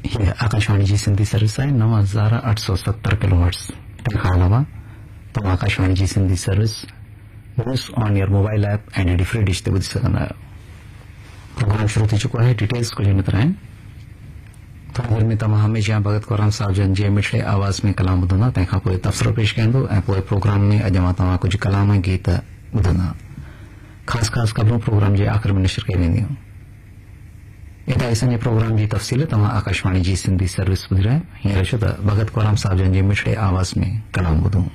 ये आकाशवाणी जी सिंधी सर्विस आहे 9870 किलोहर्ट्ज़ तंहिंखां अलावा तव्हां आकाशवाणी जी Sindhi service news on your mobile app ऐं एडी फ्री डिश ते ॿुधी सघंदा आहियो। प्रोग्राम शुरू थी चुको आहे। डिटेल्स कुझु इन तरह आहिनि। थोड़ी देर में तव्हां हमेशह भगत कौराम साहब जन जे मिठड़े आवाज़ में कलाम ॿुधंदा, तंहिंखां पोइ तबसरो पेश कंदो ऐं पोइ प्रोग्राम में अॼु मां तव्हां कुझु कलाम ऐं गीत ॿुधंदा। ख़ासि ख़बरूं प्रोग्राम जे आख़िर में नशर कई वेंदियूं। एॾा असांजे प्रोग्राम जी तफ़सील तव्हां आकाशवाणी जी सिंधी सर्विस ॿुधी रहिया आहियो। हींअर छो त भगत कौराम साहब जन जे मिठड़े आवाज़ में कलाम ॿुधूं।